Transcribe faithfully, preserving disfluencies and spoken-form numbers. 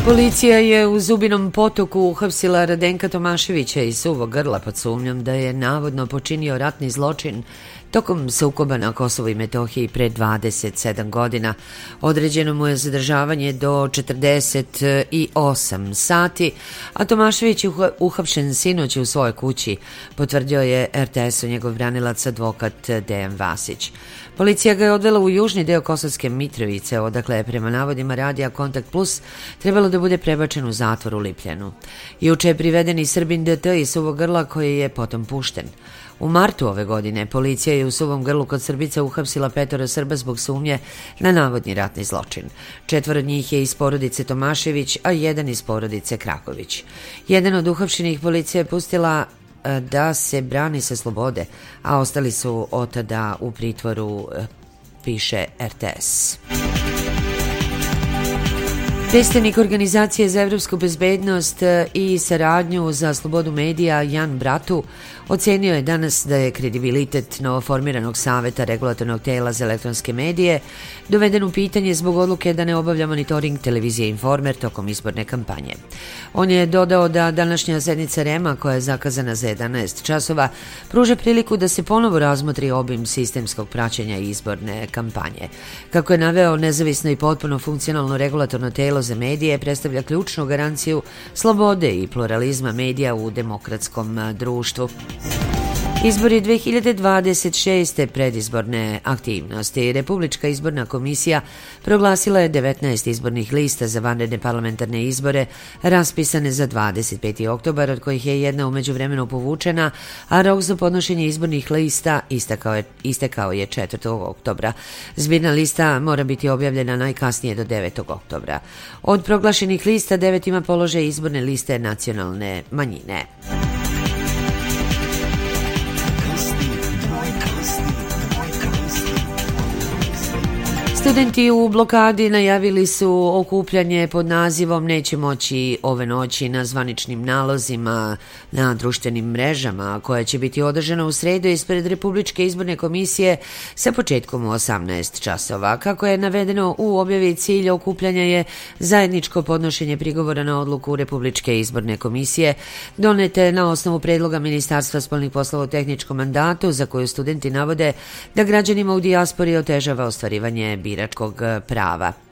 Policija je u Zubinom Potoku uhapsila Radenka Tomaševića iz Suvog Grla pod sumnjom da je navodno počinio ratni zločin tokom sukoba na Kosovu i Metohiji pre dvadeset sedam godina. Određeno mu je zadržavanje do četrdeset osam sati, a Tomašević je uhapšen sinoć u svojoj kući, potvrdio je er te es-u njegov branilac advokat Dejan Vasić. Policija ga je odvela u južni deo Kosovske Mitrovice, odakle je prema navodima Radija Kontakt Plus trebalo da bude prebačen u zatvor u Lipljanu. Juče je priveden i Srbin de te iz Suvog Grla koji je potom pušten. U martu ove godine policija je u Suvom Grlu kod Srbica uhapsila petoro Srba zbog sumnje na navodni ratni zločin. Četvoro njih je iz porodice Tomašević, a jedan iz porodice Kraković. Jedan od uhapšenih policija je pustila da se brani sa slobode, a ostali su od tada u pritvoru, piše er te es. Predstavnik Organizacije za evropsku bezbednost i saradnju za slobodu medija Jan Bratu ocenio je danas da je kredibilitet novoformiranog saveta regulatornog tela za elektronske medije doveden u pitanje zbog odluke da ne obavlja monitoring televizije Informer tokom izborne kampanje. On je dodao da današnja sednica REM-a, koja je zakazana za jedanaest časova, pruža priliku da se ponovo razmotri obim sistemskog praćenja izborne kampanje. Kako je naveo, nezavisno i potpuno funkcionalno regulatorno telo za medije predstavlja ključnu garanciju slobode i pluralizma medija u demokratskom društvu. Izbori dve hiljade dvadeset šeste. predizborne aktivnosti. Republička izborna komisija proglasila je devetnaest izbornih lista za vanredne parlamentarne izbore raspisane za dvadeset peti oktobar, od kojih je jedna u međuvremenu povučena, a rok za podnošenje izbornih lista istekao je, istekao je četvrtog oktobra. Zbirna lista mora biti objavljena najkasnije do devetog oktobra. Od proglašenih lista devet ima položaj izborne liste nacionalne manjine. Studenti u blokadi najavili su okupljanje pod nazivom Neće moći ove noći na zvaničnim nalozima na društvenim mrežama, koja će biti održana u sredu ispred Republičke izborne komisije sa početkom u osamnaest časova. Kako je navedeno u objavi, cilj okupljanja je zajedničko podnošenje prigovora na odluku Republičke izborne komisije donete na osnovu predloga Ministarstva spoljnih poslova u tehničkom mandatu, za koju studenti navode da građanima u dijaspori otežava ostvarivanje biračkog prava.